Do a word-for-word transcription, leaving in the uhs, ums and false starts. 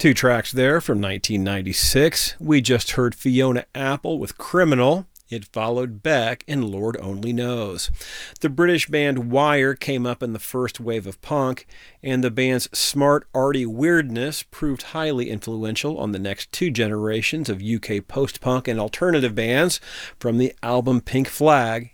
Two tracks there from nineteen ninety-six. We just heard Fiona Apple with Criminal. It followed Beck and Lord Only Knows. The British band Wire came up in the first wave of punk, and the band's smart, arty weirdness proved highly influential on the next two generations of U K post-punk and alternative bands. From the album Pink Flag,